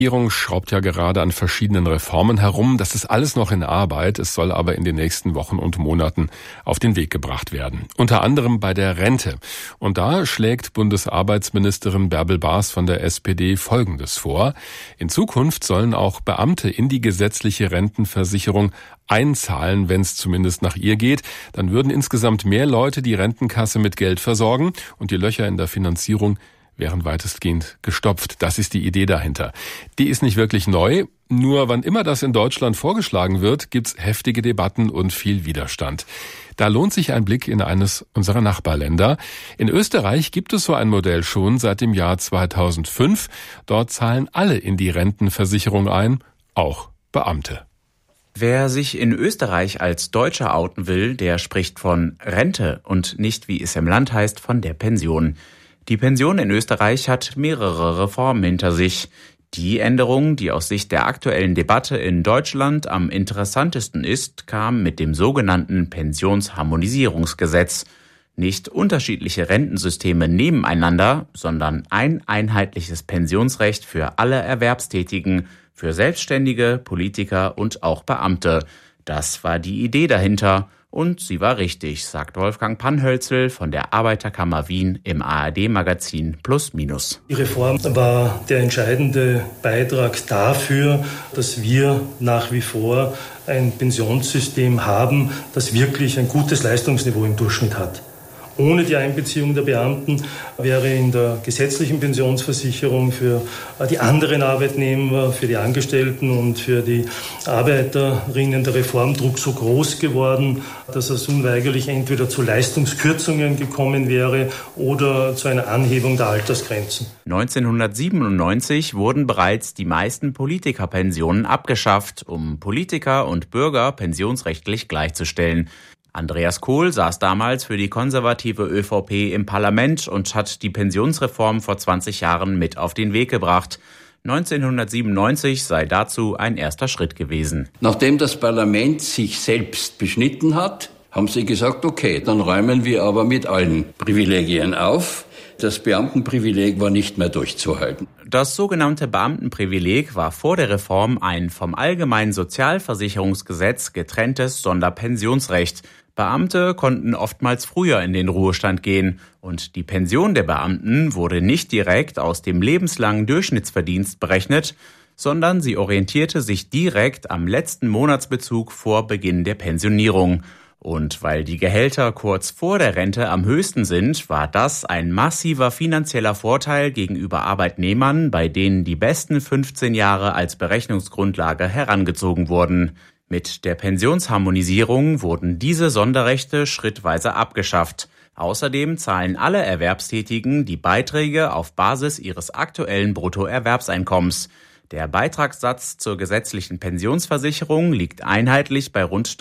Die Regierung schraubt ja gerade an verschiedenen Reformen herum. Das ist alles noch in Arbeit. Es soll aber in den nächsten Wochen und Monaten auf den Weg gebracht werden. Unter anderem bei der Rente. Und da schlägt Bundesarbeitsministerin Bärbel Baas von der SPD Folgendes vor. In Zukunft sollen auch Beamte in die gesetzliche Rentenversicherung einzahlen, wenn es zumindest nach ihr geht. Dann würden insgesamt mehr Leute die Rentenkasse mit Geld versorgen und die Löcher in der Finanzierung wären weitestgehend gestopft. Das ist die Idee dahinter. Die ist nicht wirklich neu, nur wann immer das in Deutschland vorgeschlagen wird, gibt's heftige Debatten und viel Widerstand. Da lohnt sich ein Blick in eines unserer Nachbarländer. In Österreich gibt es so ein Modell schon seit dem Jahr 2005. Dort zahlen alle in die Rentenversicherung ein, auch Beamte. Wer sich in Österreich als Deutscher outen will, der spricht von Rente und nicht, wie es im Land heißt, von der Pension. Die Pension in Österreich hat mehrere Reformen hinter sich. Die Änderung, die aus Sicht der aktuellen Debatte in Deutschland am interessantesten ist, kam mit dem sogenannten Pensionsharmonisierungsgesetz. Nicht unterschiedliche Rentensysteme nebeneinander, sondern ein einheitliches Pensionsrecht für alle Erwerbstätigen, für Selbstständige, Politiker und auch Beamte. Das war die Idee dahinter. Und sie war richtig, sagt Wolfgang Panhölzel von der Arbeiterkammer Wien im ARD-Magazin Plus Minus. Die Reform war der entscheidende Beitrag dafür, dass wir nach wie vor ein Pensionssystem haben, das wirklich ein gutes Leistungsniveau im Durchschnitt hat. Ohne die Einbeziehung der Beamten wäre in der gesetzlichen Pensionsversicherung für die anderen Arbeitnehmer, für die Angestellten und für die Arbeiterinnen der Reformdruck so groß geworden, dass es unweigerlich entweder zu Leistungskürzungen gekommen wäre oder zu einer Anhebung der Altersgrenzen. 1997 wurden bereits die meisten Politikerpensionen abgeschafft, um Politiker und Bürger pensionsrechtlich gleichzustellen. Andreas Kohl saß damals für die konservative ÖVP im Parlament und hat die Pensionsreform vor 20 Jahren mit auf den Weg gebracht. 1997 sei dazu ein erster Schritt gewesen. Nachdem das Parlament sich selbst beschnitten hat, haben sie gesagt, okay, dann räumen wir aber mit allen Privilegien auf. Das Beamtenprivileg war nicht mehr durchzuhalten. Das sogenannte Beamtenprivileg war vor der Reform ein vom Allgemeinen Sozialversicherungsgesetz getrenntes Sonderpensionsrecht. Beamte konnten oftmals früher in den Ruhestand gehen und die Pension der Beamten wurde nicht direkt aus dem lebenslangen Durchschnittsverdienst berechnet, sondern sie orientierte sich direkt am letzten Monatsbezug vor Beginn der Pensionierung. Und weil die Gehälter kurz vor der Rente am höchsten sind, war das ein massiver finanzieller Vorteil gegenüber Arbeitnehmern, bei denen die besten 15 Jahre als Berechnungsgrundlage herangezogen wurden. Mit der Pensionsharmonisierung wurden diese Sonderrechte schrittweise abgeschafft. Außerdem zahlen alle Erwerbstätigen die Beiträge auf Basis ihres aktuellen Bruttoerwerbseinkommens. Der Beitragssatz zur gesetzlichen Pensionsversicherung liegt einheitlich bei rund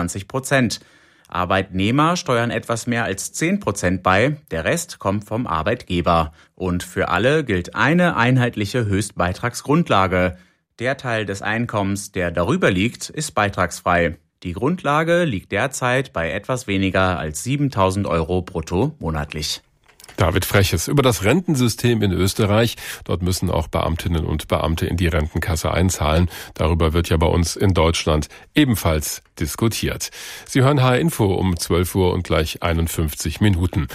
23%. Arbeitnehmer steuern etwas mehr als 10% bei, der Rest kommt vom Arbeitgeber. Und für alle gilt eine einheitliche Höchstbeitragsgrundlage. Der Teil des Einkommens, der darüber liegt, ist beitragsfrei. Die Grundlage liegt derzeit bei etwas weniger als 7.000 € brutto monatlich. David Freches über das Rentensystem in Österreich. Dort müssen auch Beamtinnen und Beamte in die Rentenkasse einzahlen. Darüber wird ja bei uns in Deutschland ebenfalls diskutiert. Sie hören HR Info um 12 Uhr und gleich 51 Minuten.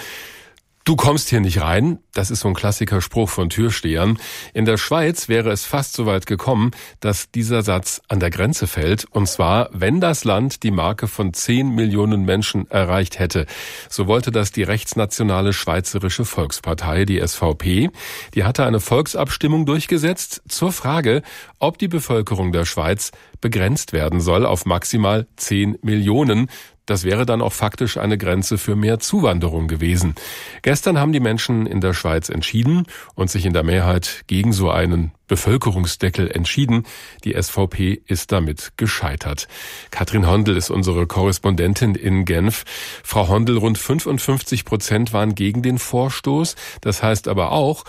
Du kommst hier nicht rein, das ist so ein Klassikerspruch von Türstehern. In der Schweiz wäre es fast so weit gekommen, dass dieser Satz an der Grenze fällt. Und zwar, wenn das Land die Marke von 10 Millionen Menschen erreicht hätte. So wollte das die rechtsnationale Schweizerische Volkspartei, die SVP. Die hatte eine Volksabstimmung durchgesetzt zur Frage, ob die Bevölkerung der Schweiz begrenzt werden soll auf maximal 10 Millionen. Das wäre dann auch faktisch eine Grenze für mehr Zuwanderung gewesen. Gestern haben die Menschen in der Schweiz entschieden und sich in der Mehrheit gegen so einen Bevölkerungsdeckel entschieden. Die SVP ist damit gescheitert. Katrin Hondel ist unsere Korrespondentin in Genf. Frau Hondel, rund 55% waren gegen den Vorstoß. Das heißt aber auch,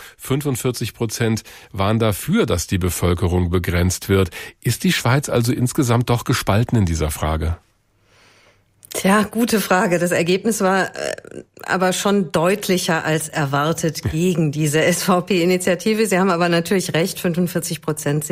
45% waren dafür, dass die Bevölkerung begrenzt wird. Ist die Schweiz also insgesamt doch gespalten in dieser Frage? Tja, gute Frage. Das Ergebnis war aber schon deutlicher als erwartet gegen diese SVP-Initiative. Sie haben aber natürlich recht, 45%